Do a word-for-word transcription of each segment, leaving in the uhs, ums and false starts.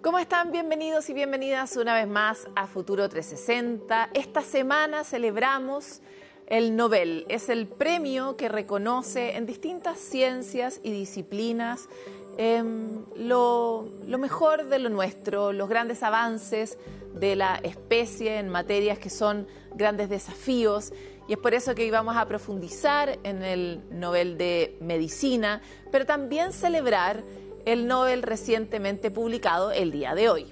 ¿Cómo están? Bienvenidos y bienvenidas una vez más a Futuro trescientos sesenta. Esta semana celebramos el Nobel. Es el premio que reconoce en distintas ciencias y disciplinas eh, lo, lo mejor de lo nuestro, los grandes avances de la especie en materias que son grandes desafíos. Y es por eso que hoy vamos a profundizar en el Nobel de Medicina, pero también celebrar el Nobel recientemente publicado el día de hoy.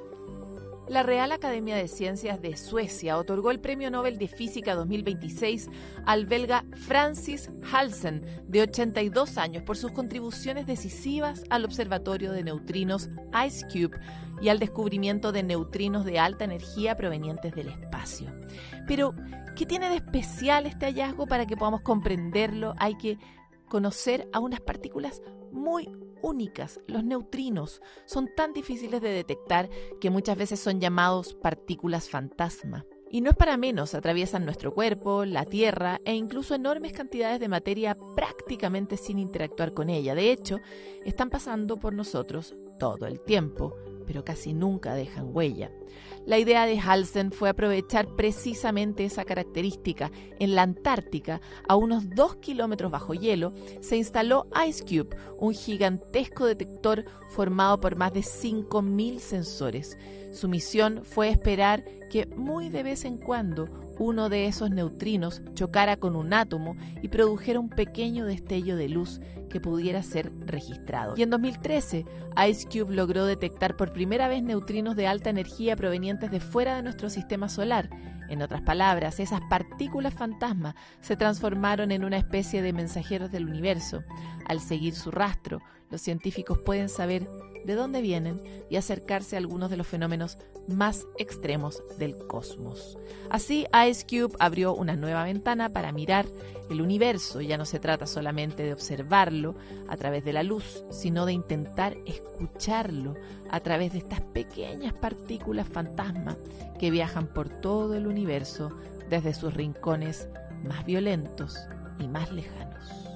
La Real Academia de Ciencias de Suecia otorgó el Premio Nobel de Física dos mil veintiséis al belga Francis Halsen, de ochenta y dos años, por sus contribuciones decisivas al Observatorio de Neutrinos IceCube y al descubrimiento de neutrinos de alta energía provenientes del espacio. Pero, ¿qué tiene de especial este hallazgo? Para que podamos comprenderlo, hay que conocer a unas partículas muy únicas. Los neutrinos son tan difíciles de detectar que muchas veces son llamados partículas fantasma. Y no es para menos, atraviesan nuestro cuerpo, la Tierra e incluso enormes cantidades de materia prácticamente sin interactuar con ella. De hecho, están pasando por nosotros todo el tiempo, pero casi nunca dejan huella. La idea de Halsen fue aprovechar precisamente esa característica. En la Antártica, a unos dos kilómetros bajo hielo, se instaló IceCube, un gigantesco detector formado por más de cinco mil sensores. Su misión fue esperar que muy de vez en cuando uno de esos neutrinos chocara con un átomo y produjera un pequeño destello de luz que pudiera ser registrado. Y en dos mil trece, IceCube logró detectar por primera vez neutrinos de alta energía provenientes de fuera de nuestro sistema solar. En otras palabras, esas partículas fantasma se transformaron en una especie de mensajeros del universo. Al seguir su rastro, los científicos pueden saber de dónde vienen y acercarse a algunos de los fenómenos más extremos del cosmos. Así, IceCube abrió una nueva ventana para mirar el universo. Ya no se trata solamente de observarlo a través de la luz, sino de intentar escucharlo a través de estas pequeñas partículas fantasma que viajan por todo el universo desde sus rincones más violentos y más lejanos.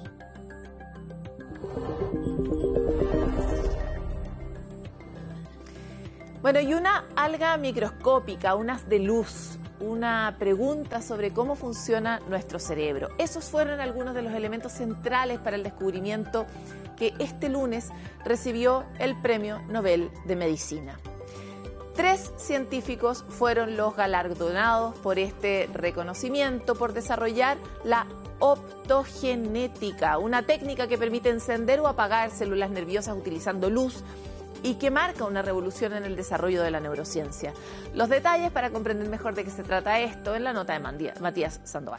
Bueno, y una alga microscópica, un haz de luz, una pregunta sobre cómo funciona nuestro cerebro. Esos fueron algunos de los elementos centrales para el descubrimiento que este lunes recibió el Premio Nobel de Medicina. Tres científicos fueron los galardonados por este reconocimiento por desarrollar la optogenética, una técnica que permite encender o apagar células nerviosas utilizando luz y que marca una revolución en el desarrollo de la neurociencia. Los detalles para comprender mejor de qué se trata esto en la nota de Matías Sandoval.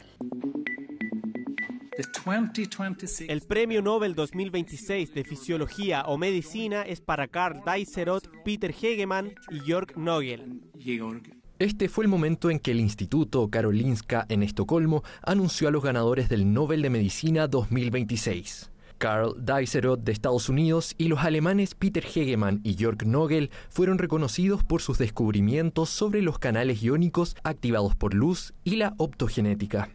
El Premio Nobel dos mil veintiséis de Fisiología o Medicina es para Carl Deisseroth, Peter Hegemann y Jörg Nogel. Este fue el momento en que el Instituto Karolinska en Estocolmo anunció a los ganadores del Nobel de Medicina dos mil veintiséis. Carl Deisseroth de Estados Unidos y los alemanes Peter Hegemann y Jörg Nogel fueron reconocidos por sus descubrimientos sobre los canales iónicos activados por luz y la optogenética.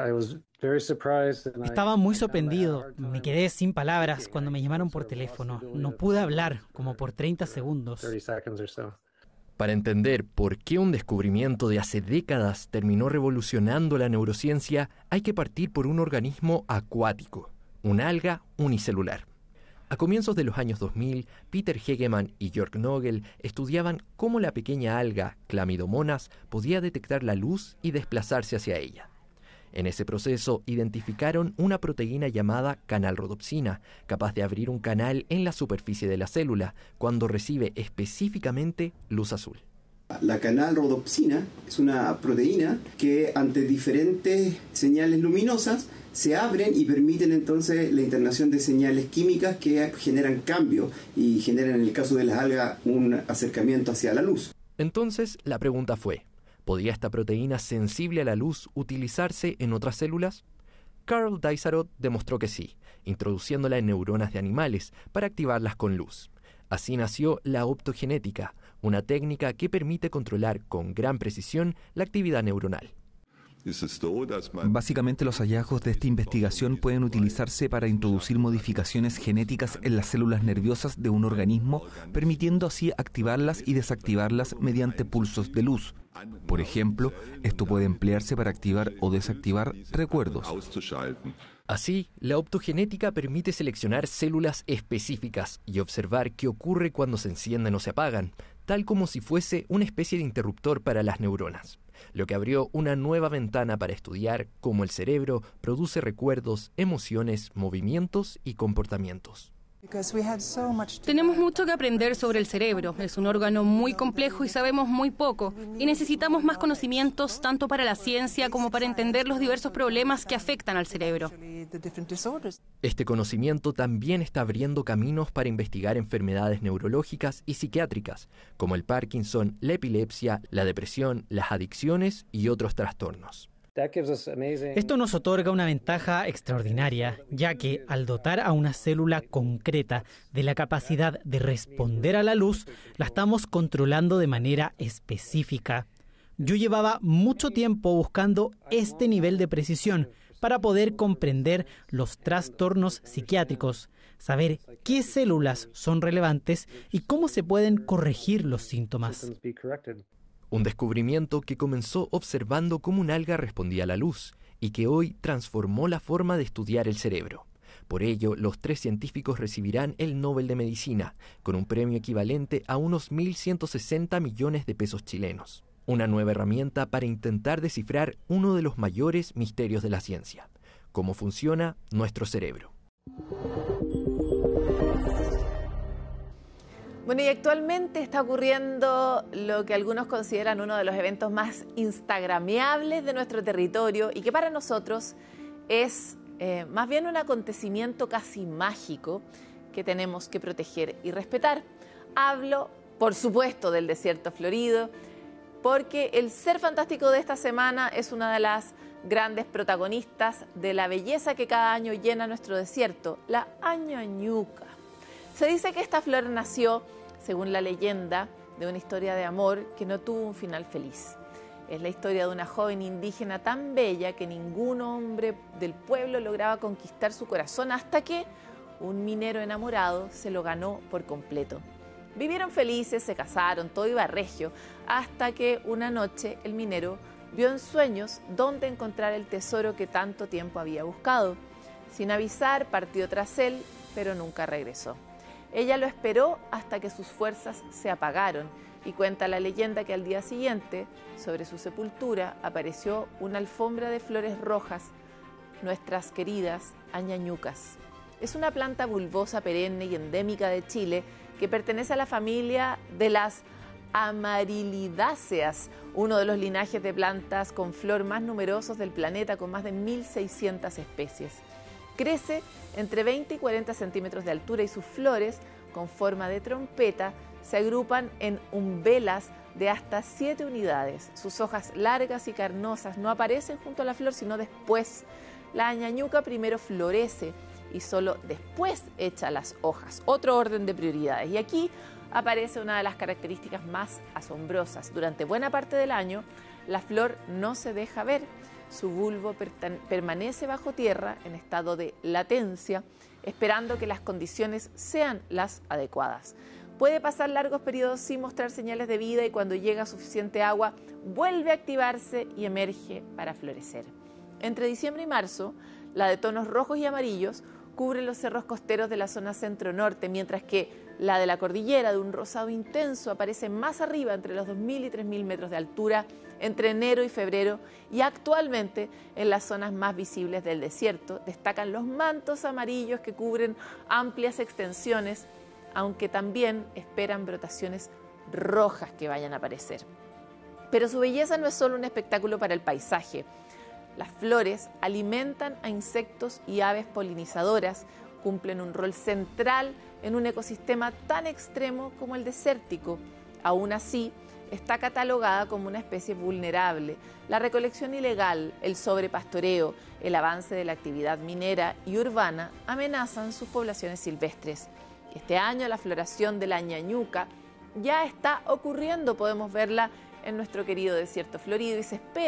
Estaba muy sorprendido, me quedé sin palabras cuando me llamaron por teléfono. No pude hablar como por treinta segundos. Para entender por qué un descubrimiento de hace décadas terminó revolucionando la neurociencia, hay que partir por un organismo acuático, un alga unicelular. A comienzos de los años dos mil, Peter Hegemann y Jörg Nogel estudiaban cómo la pequeña alga Chlamydomonas podía detectar la luz y desplazarse hacia ella. En ese proceso identificaron una proteína llamada canalrodopsina, capaz de abrir un canal en la superficie de la célula cuando recibe específicamente luz azul. La canalrodopsina es una proteína que ante diferentes señales luminosas se abren y permiten entonces la internación de señales químicas que generan cambio y generan en el caso de las algas un acercamiento hacia la luz. Entonces la pregunta fue, ¿podría esta proteína sensible a la luz utilizarse en otras células? Carl Deisseroth demostró que sí, introduciéndola en neuronas de animales para activarlas con luz. Así nació la optogenética, una técnica que permite controlar con gran precisión la actividad neuronal. Básicamente, los hallazgos de esta investigación pueden utilizarse para introducir modificaciones genéticas en las células nerviosas de un organismo, permitiendo así activarlas y desactivarlas mediante pulsos de luz. Por ejemplo, esto puede emplearse para activar o desactivar recuerdos. Así, la optogenética permite seleccionar células específicas y observar qué ocurre cuando se encienden o se apagan, tal como si fuese una especie de interruptor para las neuronas, lo que abrió una nueva ventana para estudiar cómo el cerebro produce recuerdos, emociones, movimientos y comportamientos. Tenemos mucho que aprender sobre el cerebro. Es un órgano muy complejo y sabemos muy poco. Y necesitamos más conocimientos tanto para la ciencia como para entender los diversos problemas que afectan al cerebro. Este conocimiento también está abriendo caminos para investigar enfermedades neurológicas y psiquiátricas, como el Parkinson, la epilepsia, la depresión, las adicciones y otros trastornos. Esto nos otorga una ventaja extraordinaria, ya que al dotar a una célula concreta de la capacidad de responder a la luz, la estamos controlando de manera específica. Yo llevaba mucho tiempo buscando este nivel de precisión para poder comprender los trastornos psiquiátricos, saber qué células son relevantes y cómo se pueden corregir los síntomas. Un descubrimiento que comenzó observando cómo un alga respondía a la luz y que hoy transformó la forma de estudiar el cerebro. Por ello, los tres científicos recibirán el Nobel de Medicina, con un premio equivalente a unos mil ciento sesenta millones de pesos chilenos. Una nueva herramienta para intentar descifrar uno de los mayores misterios de la ciencia: cómo funciona nuestro cerebro. Bueno, y actualmente está ocurriendo lo que algunos consideran uno de los eventos más instagramiables de nuestro territorio y que para nosotros es eh, más bien un acontecimiento casi mágico que tenemos que proteger y respetar. Hablo, por supuesto, del desierto florido, porque el ser fantástico de esta semana es una de las grandes protagonistas de la belleza que cada año llena nuestro desierto, la añañuca. Se dice que esta flor nació, según la leyenda, de una historia de amor que no tuvo un final feliz. Es la historia de una joven indígena tan bella que ningún hombre del pueblo lograba conquistar su corazón hasta que un minero enamorado se lo ganó por completo. Vivieron felices, se casaron, todo iba regio, hasta que una noche el minero vio en sueños dónde encontrar el tesoro que tanto tiempo había buscado. Sin avisar, partió tras él, pero nunca regresó. Ella lo esperó hasta que sus fuerzas se apagaron y cuenta la leyenda que al día siguiente, sobre su sepultura, apareció una alfombra de flores rojas, nuestras queridas añañucas. Es una planta bulbosa perenne y endémica de Chile que pertenece a la familia de las amarilidáceas, uno de los linajes de plantas con flor más numerosos del planeta, con más de mil seiscientas especies. Crece entre veinte y cuarenta centímetros de altura y sus flores, con forma de trompeta, se agrupan en umbelas de hasta siete unidades. Sus hojas largas y carnosas no aparecen junto a la flor, sino después. La añañuca primero florece y solo después echa las hojas. Otro orden de prioridades. Y aquí aparece una de las características más asombrosas. Durante buena parte del año, la flor no se deja ver. Su bulbo permanece bajo tierra en estado de latencia, esperando que las condiciones sean las adecuadas. Puede pasar largos periodos sin mostrar señales de vida y cuando llega suficiente agua, vuelve a activarse y emerge para florecer. Entre diciembre y marzo, la de tonos rojos y amarillos cubre los cerros costeros de la zona centro-norte, mientras que la de la cordillera, de un rosado intenso, aparece más arriba, entre los dos mil y tres mil metros de altura, entre enero y febrero, y actualmente en las zonas más visibles del desierto destacan los mantos amarillos que cubren amplias extensiones, aunque también esperan brotaciones rojas que vayan a aparecer. Pero su belleza no es solo un espectáculo para el paisaje. Las flores alimentan a insectos y aves polinizadoras, cumplen un rol central en un ecosistema tan extremo como el desértico. Aún así, está catalogada como una especie vulnerable. La recolección ilegal, el sobrepastoreo, el avance de la actividad minera y urbana amenazan sus poblaciones silvestres. Este año la floración de la añañuca ya está ocurriendo, podemos verla en nuestro querido desierto florido y se espera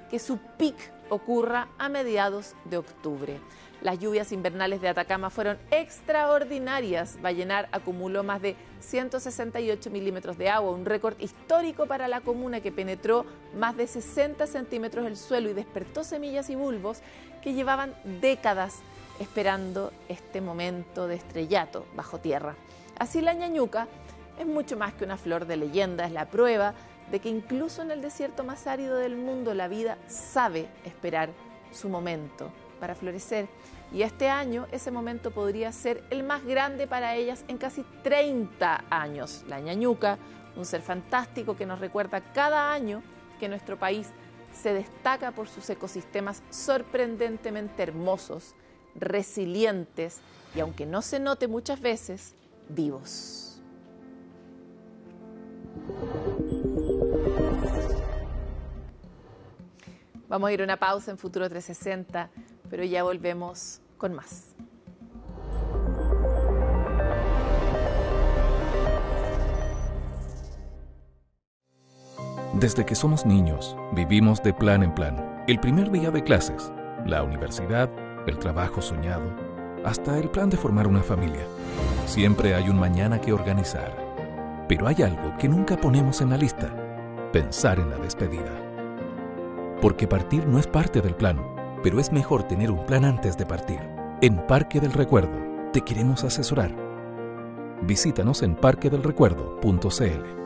que su pic ocurra a mediados de octubre. Las lluvias invernales de Atacama fueron extraordinarias. Vallenar acumuló más de ciento sesenta y ocho milímetros de agua, un récord histórico para la comuna que penetró más de sesenta centímetros del suelo y despertó semillas y bulbos que llevaban décadas esperando este momento de estrellato bajo tierra. Así la ñañuca es mucho más que una flor de leyenda, es la prueba de que incluso en el desierto más árido del mundo la vida sabe esperar su momento para florecer. Y este año ese momento podría ser el más grande para ellas en casi treinta años. La ñañuca, un ser fantástico que nos recuerda cada año que nuestro país se destaca por sus ecosistemas sorprendentemente hermosos, resilientes y, aunque no se note muchas veces, vivos. Vamos a ir a una pausa en Futuro trescientos sesenta, pero ya volvemos con más. Desde que somos niños, vivimos de plan en plan. El primer día de clases, la universidad, el trabajo soñado, hasta el plan de formar una familia. Siempre hay un mañana que organizar. Pero hay algo que nunca ponemos en la lista: pensar en la despedida. Porque partir no es parte del plan, pero es mejor tener un plan antes de partir. En Parque del Recuerdo te queremos asesorar. Visítanos en parque del recuerdo punto c l.